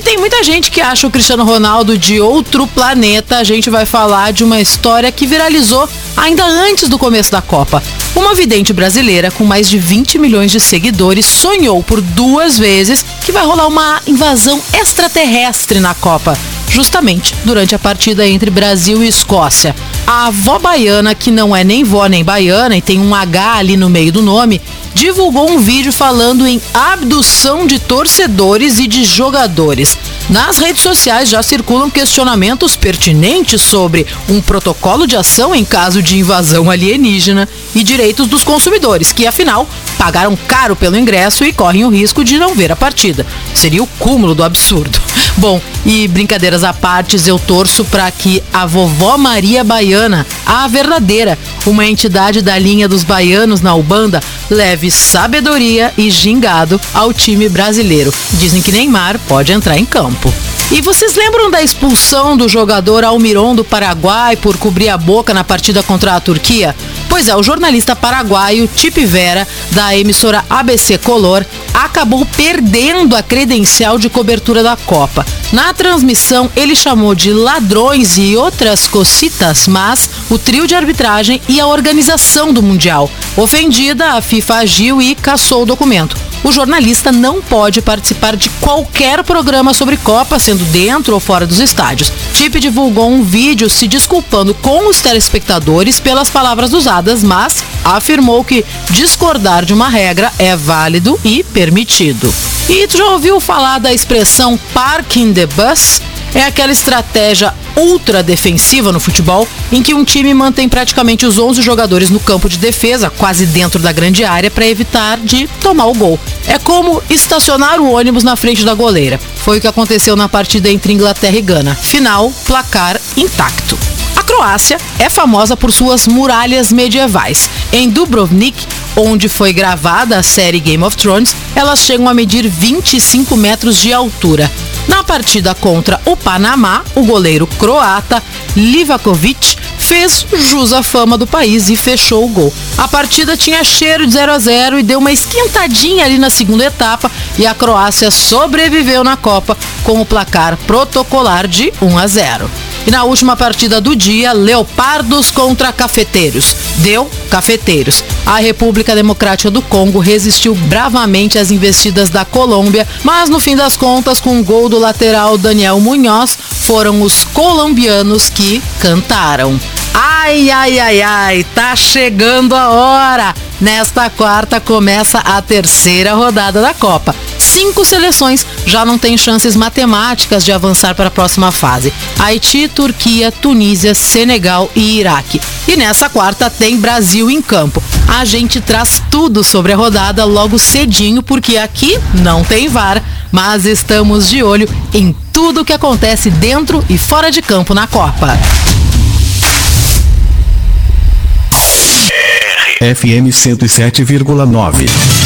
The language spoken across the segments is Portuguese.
tem muita gente que acha o Cristiano Ronaldo de outro planeta. A gente vai falar de uma história que viralizou ainda antes do começo da Copa. Uma vidente brasileira com mais de 20 milhões de seguidores sonhou por 2 vezes que vai rolar uma invasão extraterrestre na Copa, justamente durante a partida entre Brasil e Escócia. A avó baiana, que não é nem vó nem baiana e tem um H ali no meio do nome, divulgou um vídeo falando em abdução de torcedores e de jogadores. Nas redes sociais já circulam questionamentos pertinentes sobre um protocolo de ação em caso de invasão alienígena e direitos dos consumidores, que afinal pagaram caro pelo ingresso e correm o risco de não ver a partida. Seria o cúmulo do absurdo. Bom, e brincadeiras à parte, eu torço para que a vovó Maria Baiana, a verdadeira, uma entidade da linha dos baianos na Ubanda, leve sabedoria e gingado ao time brasileiro. Dizem que Neymar pode entrar em campo. E vocês lembram da expulsão do jogador Almiron do Paraguai por cobrir a boca na partida contra a Turquia? Pois é, o jornalista paraguaio Tipe Vera, da emissora ABC Color, acabou perdendo a credencial de cobertura da Copa. Na transmissão, ele chamou de ladrões e outras cositas, mas o trio de arbitragem e a organização do Mundial. Ofendida, a FIFA agiu e cassou o documento. O jornalista não pode participar de qualquer programa sobre Copa, sendo dentro ou fora dos estádios. Tipe divulgou um vídeo se desculpando com os telespectadores pelas palavras usadas, mas afirmou que discordar de uma regra é válido e permitido. E tu já ouviu falar da expressão parking the bus? É aquela estratégia ultra defensiva no futebol em que um time mantém praticamente os 11 jogadores no campo de defesa, quase dentro da grande área, para evitar de tomar o gol. É como estacionar o ônibus na frente da goleira. Foi o que aconteceu na partida entre Inglaterra e Gana. Final, placar intacto. A Croácia é famosa por suas muralhas medievais. Em Dubrovnik, onde foi gravada a série Game of Thrones, elas chegam a medir 25 metros de altura. Na partida contra o Panamá, o goleiro croata Livakovic fez jus à fama do país e fechou o gol. A partida tinha cheiro de 0-0 e deu uma esquentadinha ali na segunda etapa e a Croácia sobreviveu na Copa com o placar protocolar de 1-0. E na última partida do dia, Leopardos contra Cafeteiros. Deu Cafeteiros. A República Democrática do Congo resistiu bravamente às investidas da Colômbia, mas no fim das contas, com o gol do lateral Daniel Munhoz, foram os colombianos que cantaram. Ai, ai, ai, ai, tá chegando a hora! Nesta quarta começa a 3ª rodada da Copa. 5 seleções já não têm chances matemáticas de avançar para a próxima fase. Haiti, Turquia, Tunísia, Senegal e Iraque. E nessa quarta tem Brasil em campo. A gente traz tudo sobre a rodada logo cedinho, porque aqui não tem VAR, mas estamos de olho em tudo que acontece dentro e fora de campo na Copa. FM 107,9.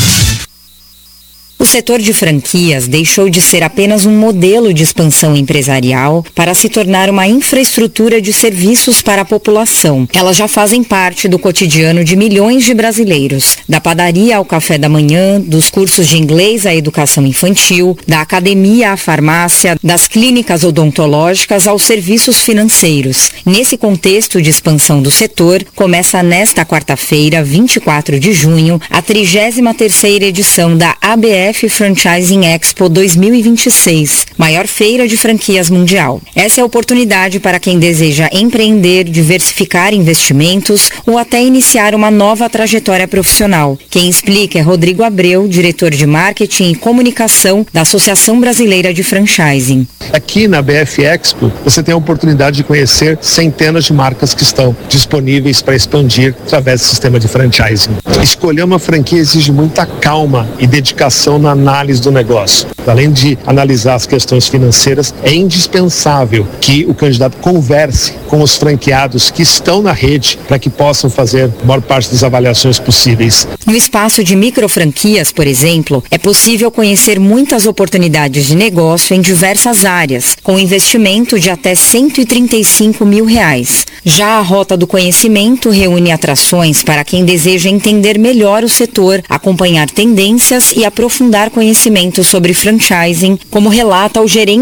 O setor de franquias deixou de ser apenas um modelo de expansão empresarial para se tornar uma infraestrutura de serviços para a população. Elas já fazem parte do cotidiano de milhões de brasileiros. Da padaria ao café da manhã, dos cursos de inglês à educação infantil, da academia à farmácia, das clínicas odontológicas aos serviços financeiros. Nesse contexto de expansão do setor, começa nesta quarta-feira, 24 de junho, a 33ª edição da ABF Franchising Expo 2026, maior feira de franquias mundial. Essa é a oportunidade para quem deseja empreender, diversificar investimentos ou até iniciar uma nova trajetória profissional. Quem explica é Rodrigo Abreu, diretor de marketing e comunicação da Associação Brasileira de Franchising. Aqui na BF Expo, você tem a oportunidade de conhecer centenas de marcas que estão disponíveis para expandir através do sistema de franchising. Escolher uma franquia exige muita calma e dedicação na análise do negócio. Além de analisar as questões financeiras, é indispensável que o candidato converse com os franqueados que estão na rede para que possam fazer a maior parte das avaliações possíveis. No espaço de microfranquias, por exemplo, é possível conhecer muitas oportunidades de negócio em diversas áreas, com investimento de até R$135 mil. Já a Rota do Conhecimento reúne atrações para quem deseja entender melhor o setor, acompanhar tendências e aprofundar conhecimento sobre franchising, como relata o gerente